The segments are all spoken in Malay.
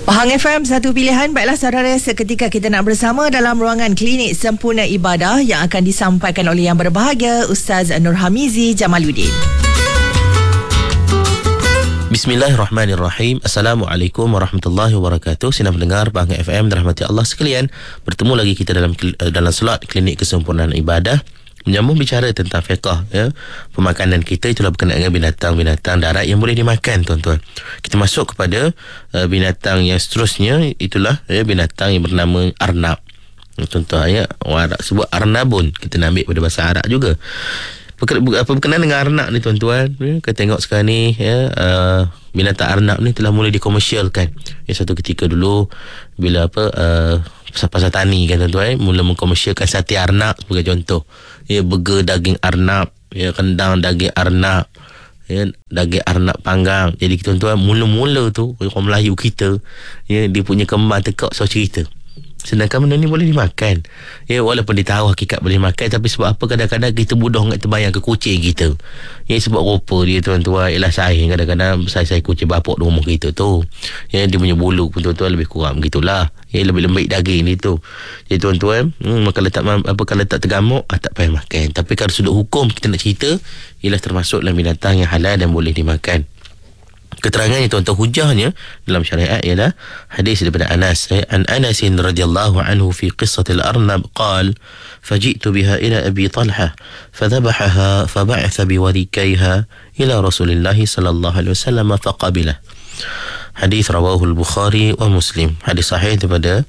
Pahang FM, satu pilihan. Baiklah saudara, seketika kita nak bersama dalam ruangan klinik sempurna ibadah yang akan disampaikan oleh yang berbahagia Ustaz Nurhamizi Jamaluddin. Bismillahirrahmanirrahim. Assalamualaikum warahmatullahi wabarakatuh. Sinar pendengar Pahang FM dirahmati Allah sekalian. Bertemu lagi kita dalam slot klinik kesempurnaan ibadah, menyambung bicara tentang fiqh, ya. Pemakanan kita itulah berkenaan dengan binatang-binatang darat yang boleh dimakan, tuan-tuan. Kita masuk kepada binatang yang seterusnya, itulah binatang yang bernama arnab. Contoh, ya, orang Arab sebut arnabun, kita nak ambil pada bahasa Arab juga. Apa berkenaan dengan arnab ni, tuan-tuan, ya, kita tengok sekarang ni, ya, binatang arnab ni telah mulai dikomersialkan. Ya, satu ketika dulu bila pasal tani kan, tuan-tuan, mula mengkomersialkan sate arnab sebagai contoh. Ya, burger daging arnab, ya, rendang daging arnab, ya, daging arnab panggang. Jadi tuan-tuan, mula-mula tu orang Melayu kita, ya, dia punya kembang tekak so cerita. Sedangkan benda ni boleh dimakan. Ya, walaupun dia tahu hakikat boleh makan, tapi sebab apa kadang-kadang kita mudah nak terbayang ke kucing kita. Ya, sebab rupa dia, tuan-tuan, ialah saing. Kadang-kadang saing kucing bapak di rumah kita tu. Ya, dia punya bulu pun, tuan-tuan, lebih kurang begitulah. Ya, lebih lembik daging ni tu. Jadi tuan-tuan, kalau tak tergamuk, tak payah makan. Tapi kalau sudut hukum kita nak cerita, ialah termasuk dalam binatang yang halal dan boleh dimakan. Keterangannya, tuan-tuan, hujahnya dalam syariat ialah hadis daripada Anas. An Anas radhiyallahu anhu fi qissatil arnab qala faji'tu biha ila Abi Talha fadhabahaha fab'atha biwarikaiha ila Rasulillah sallallahu alaihi wasallam faqabilah. Hadis rawahu al-Bukhari wa Muslim. Hadis sahih daripada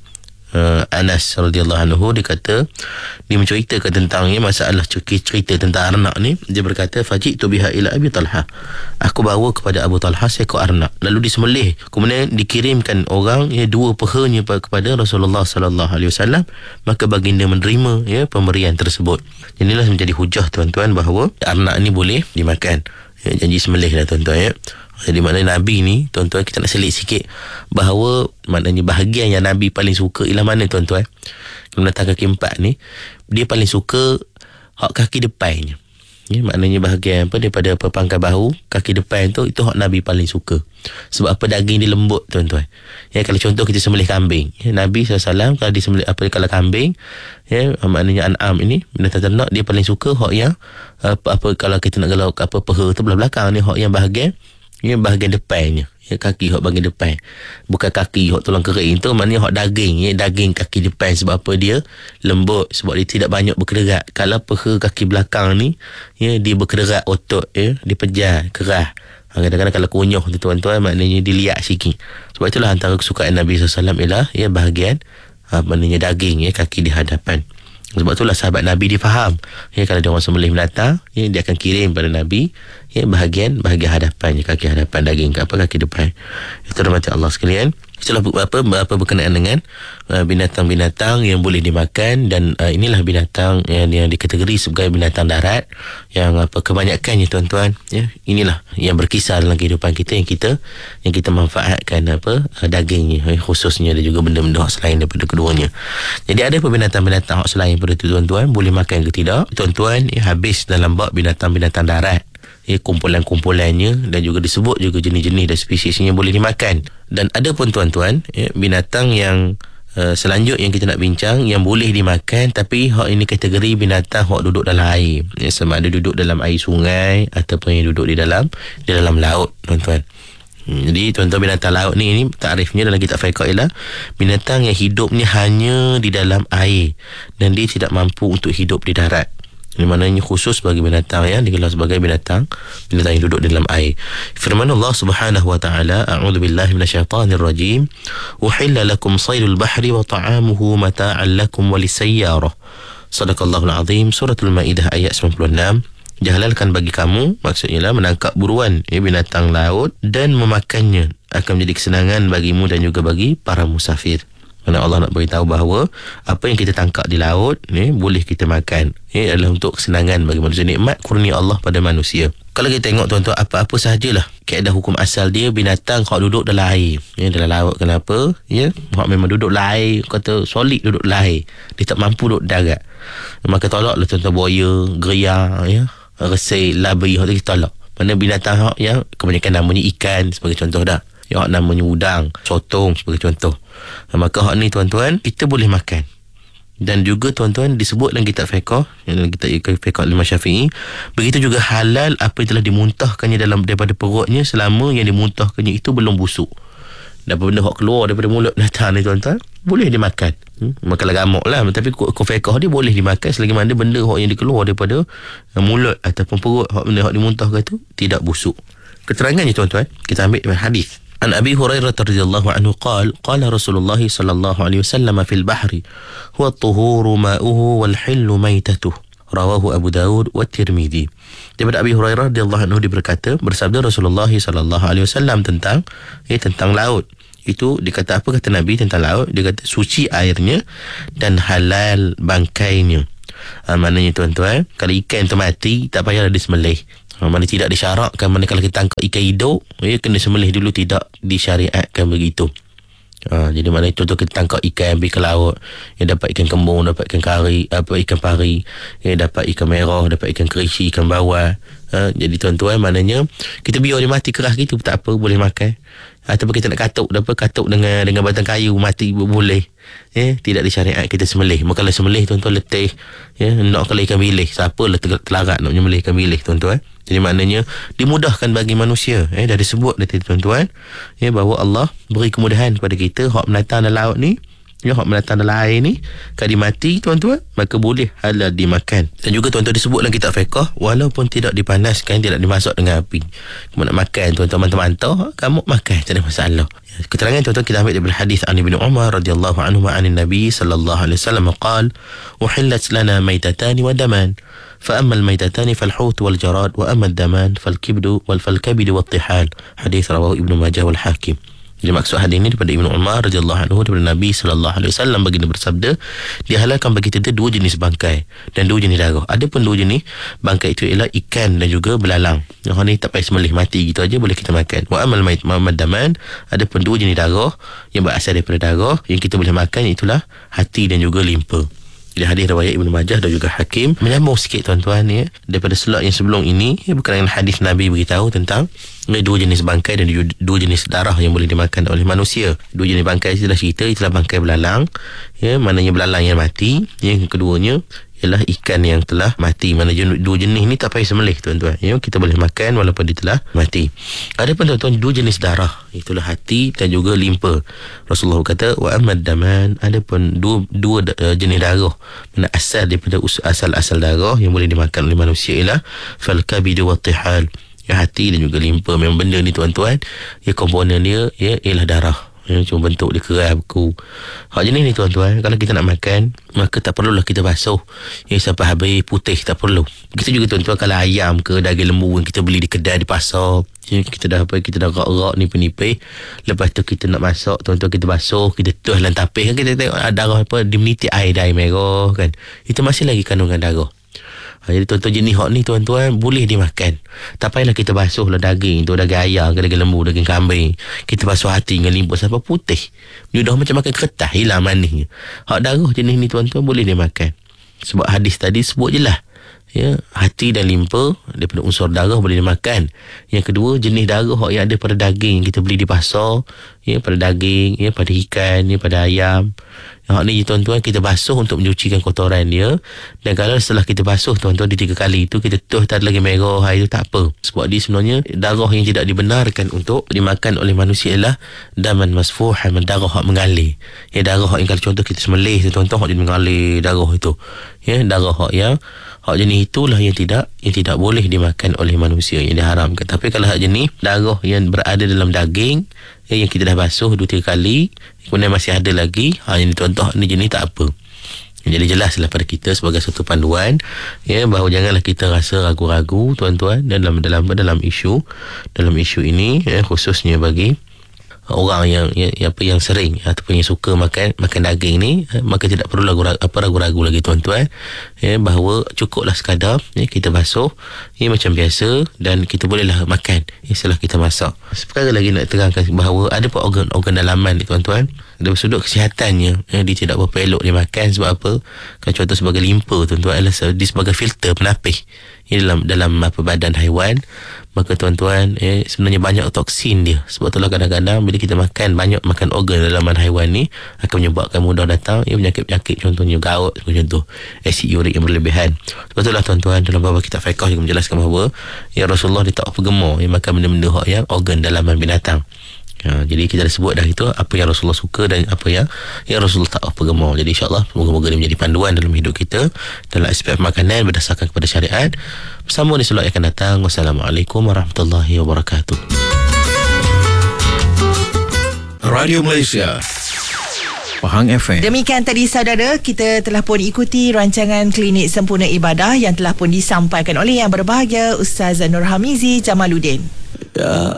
Anas radhiyallahu anhu. Dia kata, dia menceritakan tentang masalah cerita tentang arnab ni. Dia berkata, faji'tu biha ila Abi Talha, aku bawa kepada Abu Talha seekor arnab, lalu disembelih, kemudian dikirimkan orang, ya, dua pehanya kepada Rasulullah sallallahu alaihi wasallam, maka baginda menerima, ya, pemberian tersebut. Inilah menjadi hujah, tuan-tuan, bahawa arnab ni boleh dimakan. Ya, janji sembelih dah, tuan-tuan, ya. Jadi maknanya Nabi ni, tuan-tuan, kita nak selit sikit bahawa maknanya bahagian yang Nabi paling suka ialah mana, tuan-tuan? Kalau datang kaki empat ni, dia paling suka hak kaki depannya. Ya, maknanya bahagian daripada pangkal bahu, kaki depan tu, itu hak Nabi paling suka. Sebab apa? Daging dia lembut, tuan-tuan. Ya, kalau contoh kita sembelih kambing, ya, Nabi SAW kalau disembelih kalau kambing, ya, maknanya an'am ini binatang ternak, dia paling suka hak yang kalau kita nak galau peha tu belah belakang ni, hak yang bahagian, ya, bahagian depannya, ya, kaki hak bahagian depan, bukan kaki hak tulang kering tu, maknanya hak daging, ya, daging kaki depan. Sebab apa? Dia lembut, sebab dia tidak banyak berkederat. Kalau peha kaki belakang ni, ya, dia berkederat otot, ya, dia pejar, keras. Kadang-kadang kalau kunyuh tu, tuan-tuan, maknanya dilihat sikit. Sebab itulah antara kesukaan Nabi SAW ialah, ya, bahagian maknanya daging, ya, kaki di hadapan. Sebab itulah sahabat Nabi dia faham, ya, kalau dia orang sembelih binatang, ya, dia akan kirim pada Nabi, ya, bahagian hadapan, ya, kaki hadapan, daging kaki depan. Itu rahmati Allah sekalian. Itulah apa berkenaan dengan binatang-binatang yang boleh dimakan. Dan inilah binatang yang dikategori sebagai binatang darat yang kebanyakannya, tuan-tuan, ya, inilah yang berkisar dalam kehidupan kita, yang kita manfaatkan dagingnya, khususnya, dan juga benda-benda hak selain daripada keduanya. Jadi ada binatang-binatang hak selain daripada itu, tuan-tuan, boleh makan ke tidak? Tuan-tuan, habis dalam bab binatang-binatang darat, ya, kumpulan-kumpulannya, dan juga disebut juga jenis-jenis dan spesiesnya boleh dimakan. Dan ada pun, tuan-tuan, ya, binatang yang selanjutnya yang kita nak bincang yang boleh dimakan, tapi hak ini kategori binatang hak duduk dalam air, ya, sama ada duduk dalam air sungai ataupun yang duduk di dalam laut, tuan-tuan. Jadi, tuan-tuan, binatang laut ni takrifnya dalam kitab fiqh ialah binatang yang hidupnya hanya di dalam air dan dia tidak mampu untuk hidup di darat. Ini maknanya khusus bagi binatang yang digelar sebagai binatang yang duduk dalam air. Firman Allah Subhanahu wa taala, a'udzu billahi minasyaitonir rajim, uhilla lakum saydul bahri wa ta'amuhu mata'an lakum wa lisayyarah. Sadaqallahul azim. Suratul Maidah ayat 96. Dihalalkan bagi kamu, maksudnya lah menangkap buruan, ya, binatang laut, dan memakannya akan menjadi kesenangan bagimu dan juga bagi para musafir. Kerana Allah nak beritahu bahawa apa yang kita tangkap di laut ni boleh kita makan, ya, adalah untuk kesenangan bagi manusia, nikmat kurnia Allah pada manusia. Kalau kita tengok, tuan-tuan, apa-apa sahajalah kaedah hukum asal dia, binatang hak duduk dalam air, ya, dalam laut. Kenapa? Ya, hak memang duduk dalam air, kata solid duduk dalam air, dia tak mampu duduk darat, maka tolaklah, tuan-tuan, buaya, geria, ya, resik, labi, hak tu kita tolak. Mana binatang hak yang kebanyakan namanya ikan sebagai contoh dah. yang namanya udang, sotong sebagai contoh. Maka hak ni tuan-tuan kita boleh makan. Dan juga tuan-tuan disebut dalam kitab fiqh, dalam kitab fiqh Imam Syafi'i, begitu juga halal apa yang telah dimuntahkannya daripada perutnya selama yang dimuntahkannya itu belum busuk. Dan benda hak keluar daripada mulut datang ni tuan-tuan boleh dimakan. Makanlah gamuk lah, tapi fiqh dia boleh dimakan selagi mana benda hak yang dikeluar daripada mulut ataupun perut, hak benda hak dimuntahkan itu tidak busuk. Keterangannya tuan-tuan kita ambil dari hadis. An Abi Hurairah radhiyallahu anhu qala Rasulullah sallallahu alaihi wasallam fil bahri huwa at-tuhuru ma'uhu wal hillu maitatuhu, rawahu Abu Daud wa Tirmizi. Daripada Abi Hurairah radhiyallahu anhu berkata, bersabda Rasulullah sallallahu alaihi wasallam tentang laut. Itu dikata apa kata Nabi tentang laut? Dia kata suci airnya dan halal bangkainya. Maknanya tuan-tuan, kalau ikan tu mati tak payahlah disembelih. Mana tidak disyaratkan, mana kalau kita tangkap ikan hidup, kena sembelih dulu, tidak disyariatkan begitu. Jadi mana contoh kita tangkap ikan ambil ke laut, dapat ikan kembung, dapat ikan kari, ikan pari, dapat ikan merah, dapat ikan kerisi, ikan bawal. Jadi tuan-tuan, maknanya kita biar dia mati keras gitu tak apa, boleh makan. Ataupun kita nak katuk dengan batang kayu mati boleh. Tidak disyariat kita sembelih. Maka kalau sembelih tuan-tuan letih, nak kalau ikan bilis, siapalah telarat nak menyembelih ikan bilis tuan-tuan. Jadi maknanya dimudahkan bagi manusia. Dah disebut tadi tuan-tuan, bahawa Allah beri kemudahan kepada kita. Hak menatang dalam laut ni, hak menatang dalam air ni, kalau dia mati tuan-tuan, maka boleh halal dimakan. Dan juga tuan-tuan disebut dalam kitab fiqh, walaupun tidak dipanaskan, tidak dimasak dengan api, kamu nak makan tuan-tuan mantap-mantap, kamu makan, tak ada masalah. Keterangan tuan-tuan kita ambil daripada hadis an Ibnu Umar radhiyallahu anhu ma'anin Nabi sallallahu alaihi wasallam qala uhillat lana maytatan wa daman فأما الميتتان فالحوت والجراد وأما الدمان فالكبد والطحال. حديث رواه ابن ماجه والحاكم. Jadi maksud hadis ini daripada Ibnu Umar radhiyallahu anhu, daripada Nabi sallallahu alaihi wasallam baginda bersabda, dihalalkan bagi kita dua jenis bangkai dan dua jenis darah. Ada pun dua jenis bangkai itu ialah ikan dan juga belalang. Yang ni tak payah sembelih, mati gitu aja boleh kita makan. Wa amal daman, ada pun dua jenis darah yang berasal daripada darah yang kita boleh makan, itulah hati dan juga limpa. Jadi hadis riwayat Ibnu Majah dan juga Hakim. Menyambung sikit tuan-tuan daripada slot yang sebelum ini, berkenaan dengan hadis Nabi beritahu tentang dua jenis bangkai dan dua jenis darah yang boleh dimakan oleh manusia. Dua jenis bangkai itulah bangkai belalang, maknanya belalang yang mati. Yang keduanya ialah ikan yang telah mati. Mana dua jenis ni tak payah sembelih tuan-tuan, kita boleh makan walaupun dia telah mati. Ada pun tuan-tuan dua jenis darah, itulah hati dan juga limpa. Rasulullah kata wa amad daman, ada pun dua jenis darah mana asal daripada asal darah yang boleh dimakan oleh manusia ialah fal kabidu wat tihal, hati dan juga limpa. Memang benda ni tuan-tuan, komponen dia ialah darah. Cuma bentuk dia keras beku. Hak jenis ni tuan-tuan, kalau kita nak makan, maka tak perlulah kita basuh sampai habis putih, tak perlu. Begitu juga tuan-tuan kalau ayam ke daging lembu yang kita beli di kedai di pasar, kita dah rak-rak nipis-nipis, lepas tu kita nak masak tuan-tuan, kita basuh, kita tuah dalam tapis, kita tengok darah apa, dia menitik air merah kan, itu masih lagi kandungan darah. Jadi tuan-tuan, jenis hak ni tuan-tuan boleh dimakan. Tak payahlah kita basuh lah daging tu, daging ayam ke daging lembu, daging kambing, kita basuh hati dengan limpa sampai putih, dia dah macam makan kertas, hilang manisnya. Hak darah jenis ni tuan-tuan boleh dimakan. Sebab hadis tadi sebut je lah, hati dan limpa daripada unsur darah boleh dimakan. Yang kedua, jenis darah yang ada pada daging yang kita beli di pasar, pada daging, pada ikan, pada ayam. Hak ni tuan-tuan kita basuh untuk menyucikan kotoran dia. Dan kalau setelah kita basuh tuan-tuan di 3 kali itu kita tuh tak lagi merah, itu tak apa. Sebab dia sebenarnya darah yang tidak dibenarkan untuk dimakan oleh manusia ialah daman masfuhan, darah hak mengalir. Darah hak yang kalau contoh kita sembelih tuan-tuan, hak dia mengalir darah itu. Darah hak yang hak jenis itulah yang tidak boleh dimakan oleh manusia, yang diharamkan. Tapi kalau hak jenis darah yang berada dalam daging, yang kita dah basuh 2-3 kali, kemudian masih ada lagi, yang tuan-tuan ni jenis tak apa. Jadi jelaslah pada kita sebagai satu panduan, bahawa janganlah kita rasa ragu-ragu tuan-tuan dalam isu ini, khususnya bagi orang yang sering ataupun yang suka makan daging ni, maka tidak perlu ragu-ragu lagi tuan-tuan, bahawa cukuplah sekadar kita basuh macam biasa dan kita bolehlah makan setelah kita masak. Sekarang lagi nak terangkan bahawa ada pun organ dalaman ni tuan-tuan, dari sudut kesihatannya dia tidak berapa elok dia makan. Sebab apa? Kalau contoh sebagai limpa tuan-tuan, dia sebagai filter penapis dalam badan haiwan, maka tuan-tuan sebenarnya banyak toksin dia. Sebab itulah kadang-kadang bila kita makan organ dalaman haiwan ni akan menyebabkan mudah datang penyakit-penyakit, contohnya gout, contoh asid urik yang berlebihan. Sebab itulah tuan-tuan, dalam beberapa kitab fiqh juga menjelaskan bahawa Rasulullah dia tak bergemar makan benda-benda yang organ dalaman binatang. Jadi kita dah sebut dah itu apa yang Rasulullah suka dan apa yang Rasulullah tak apa gemar. Jadi insyaAllah moga-moga dia menjadi panduan dalam hidup kita dalam aspek makanan berdasarkan kepada syariat. Bersama di slot yang akan datang. Wassalamualaikum warahmatullahi wabarakatuh. Radio Malaysia, Pahang FM. Demikian tadi saudara, kita telah pun ikuti rancangan Klinik Sempurna Ibadah yang telah pun disampaikan oleh yang berbahagia Ustaz Nur Hamizi Jamaluddin. Ya,